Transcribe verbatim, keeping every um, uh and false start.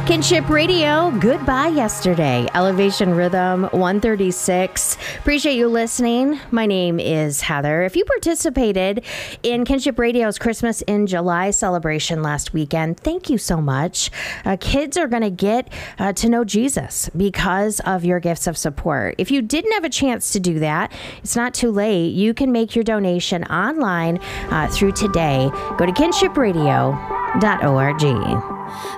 Kinship Radio, goodbye yesterday. Elevation Rhythm one thirty-six. Appreciate you listening. My name is Heather. If you participated in Kinship Radio's Christmas in July celebration last weekend, thank you so much. Uh, kids are going to get uh, to know Jesus because of your gifts of support. If you didn't have a chance to do that, it's not too late. You can make your donation online uh, through today. Go to kinship radio dot org.